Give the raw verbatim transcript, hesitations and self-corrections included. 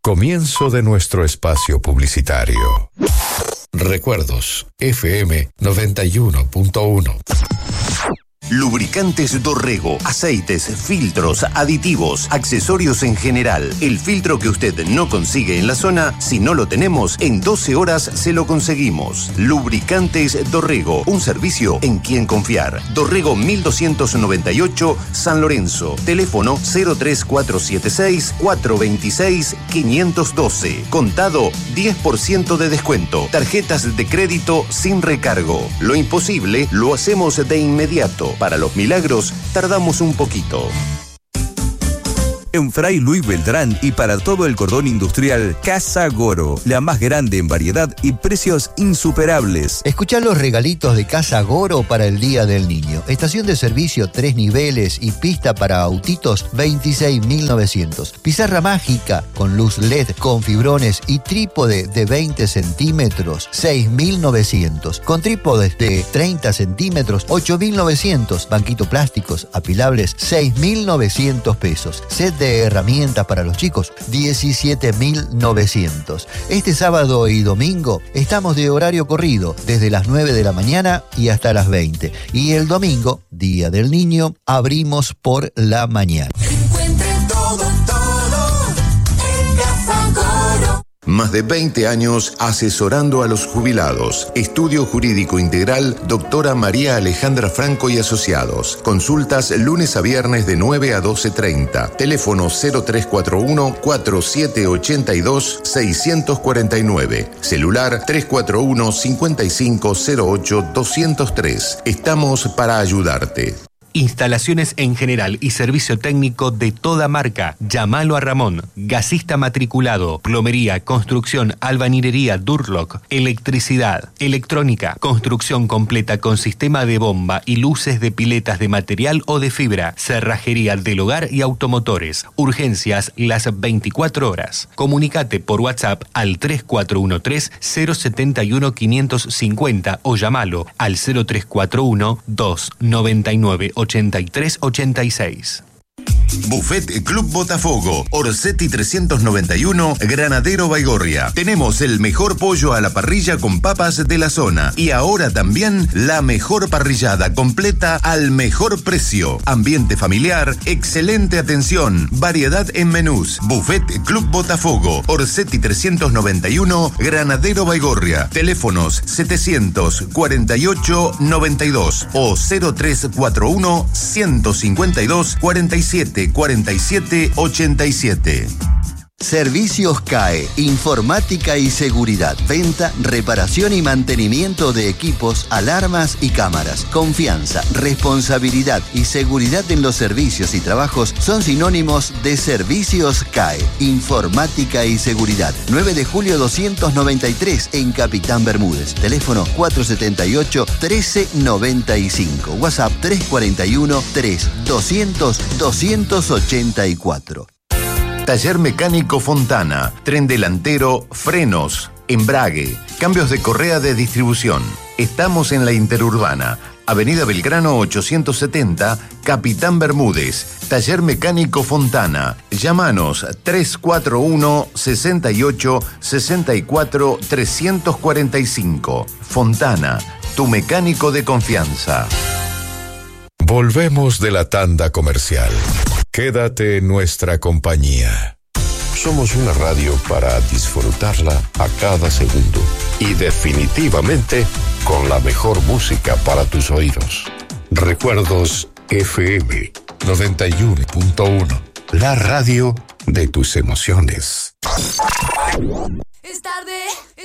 Comienzo de nuestro espacio publicitario. Recuerdos, F M noventa y uno punto uno. Lubricantes Dorrego, aceites, filtros, aditivos, accesorios en general. El filtro que usted no consigue en la zona, si no lo tenemos, en doce horas se lo conseguimos. Lubricantes Dorrego, un servicio en quien confiar. Dorrego mil doscientos noventa y ocho, San Lorenzo. Teléfono cero tres cuatro siete seis, cuatro dos seis, cinco uno dos. Contado diez por ciento de descuento. Tarjetas de crédito sin recargo. Lo imposible lo hacemos de inmediato. Para los milagros, tardamos un poquito. En Fray Luis Beltrán y para todo el cordón industrial, Casa Goro, la más grande en variedad y precios insuperables. Escuchá los regalitos de Casa Goro para el Día del Niño. Estación de servicio, tres niveles y pista para autitos, veintiséis mil novecientos. Pizarra mágica con luz L E D, con fibrones y trípode de veinte centímetros, seis mil novecientos. Con trípodes de treinta centímetros, ocho mil novecientos. Banquito plásticos apilables, seis mil novecientos pesos. Set de herramientas para los chicos, diecisiete mil novecientos. Este sábado y domingo estamos de horario corrido, desde las nueve de la mañana y hasta las veinte. Y el domingo, Día del Niño, abrimos por la mañana. Encuentre todo, todo en Casa Goro. Más de veinte años asesorando a los jubilados. Estudio Jurídico Integral, doctora María Alejandra Franco y Asociados. Consultas lunes a viernes de nueve a doce treinta. Teléfono cero tres cuatro uno, cuatro siete ocho dos, seis cuatro nueve. Celular tres cuatro uno, cinco cinco cero ocho, dos cero tres. Estamos para ayudarte. Instalaciones en general y servicio técnico de toda marca. Llámalo a Ramón. Gasista matriculado. Plomería, construcción, albañilería, Durlock, electricidad, electrónica, construcción completa con sistema de bomba y luces de piletas de material o de fibra, cerrajería del hogar y automotores. Urgencias las veinticuatro horas. Comunicate por WhatsApp al tres cuatro uno tres, cero siete uno, cinco cinco cero o llámalo al cero tres cuatro uno, dos nueve nueve, ochenta y tres ochenta y seis. Buffet Club Botafogo, Orsetti trescientos noventa y uno, Granadero Baigorria. Tenemos el mejor pollo a la parrilla con papas de la zona. Y ahora también la mejor parrillada completa al mejor precio. Ambiente familiar, excelente atención, variedad en menús. Buffet Club Botafogo, Orsetti trescientos noventa y uno, Granadero Baigorria. Teléfonos setecientos cuarenta y ocho noventa y dos o cero tres cuatro uno, ciento cincuenta y dos, cuarenta y siete cuarenta y siete ochenta y siete. Servicios C A E, informática y seguridad, venta, reparación y mantenimiento de equipos, alarmas y cámaras. Confianza, responsabilidad y seguridad en los servicios y trabajos son sinónimos de Servicios C A E, informática y seguridad. nueve de julio doscientos noventa y tres en Capitán Bermúdez. Teléfono cuatro siete ocho, uno tres nueve cinco. WhatsApp tres cuatro uno, tres doscientos, doscientos ochenta y cuatro. Taller Mecánico Fontana, tren delantero, frenos, embrague, cambios de correa de distribución. Estamos en la Interurbana, Avenida Belgrano ochocientos setenta, Capitán Bermúdez. Taller Mecánico Fontana. Llámanos tres cuatro uno, sesenta y ocho, sesenta y cuatro, trescientos cuarenta y cinco. Fontana, tu mecánico de confianza. Volvemos de la tanda comercial. Quédate en nuestra compañía. Somos una radio para disfrutarla a cada segundo. Y definitivamente con la mejor música para tus oídos. Recuerdos F M noventa y uno punto uno. La radio de tus emociones. Es tarde.